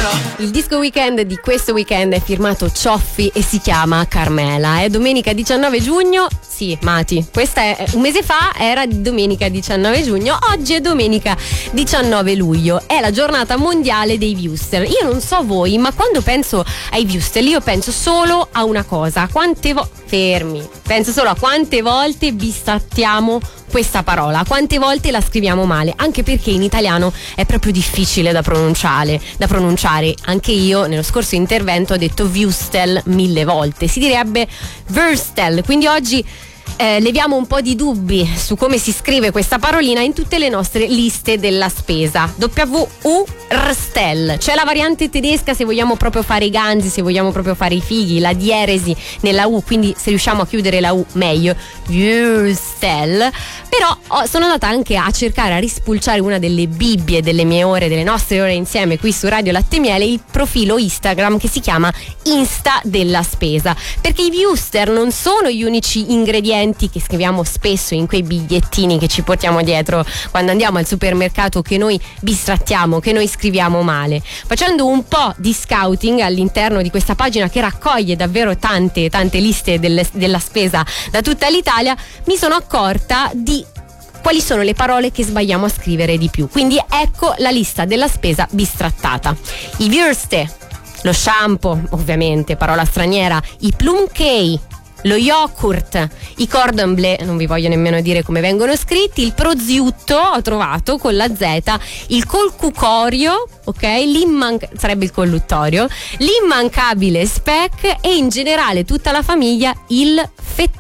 Il disco weekend di questo weekend è firmato Cioffi e si chiama Carmela. È domenica 19 giugno. Sì, Mati, questa è un mese fa, era domenica 19 giugno, oggi è domenica 19 luglio. È la giornata mondiale dei viewster. Io non so voi, ma quando penso ai viewster, io penso solo a una cosa. Penso solo a quante volte bistattiamo questa parola, quante volte la scriviamo male, anche perché in italiano è proprio difficile da pronunciare. Anche io nello scorso intervento ho detto viewstel 1000 volte, si direbbe Wurstel, quindi oggi leviamo un po' di dubbi su come si scrive questa parolina in tutte le nostre liste della spesa. Wurstel, c'è la variante tedesca se vogliamo proprio fare i ganzi, se vogliamo proprio fare i fighi, la dieresi nella U, quindi se riusciamo a chiudere la U meglio, Wurstel. Però sono andata anche a cercare, a rispulciare una delle bibbie delle mie ore, delle nostre ore insieme qui su Radio Latte Miele, il profilo Instagram che si chiama Insta della spesa, perché i viewster non sono gli unici ingredienti che scriviamo spesso in quei bigliettini che ci portiamo dietro quando andiamo al supermercato, che noi bistrattiamo, che noi scriviamo male. Facendo un po' di scouting all'interno di questa pagina che raccoglie davvero tante liste della spesa da tutta l'Italia, mi sono accorta di quali sono le parole che sbagliamo a scrivere di più. Quindi ecco la lista della spesa bistrattata: i Würste, lo shampoo, ovviamente parola straniera, i plumcake, lo yogurt, i cordon bleu, non vi voglio nemmeno dire come vengono scritti, il prosciutto ho trovato con la Z, il colcucorio, ok, sarebbe il colluttorio, l'immancabile speck e in generale tutta la famiglia il fettato.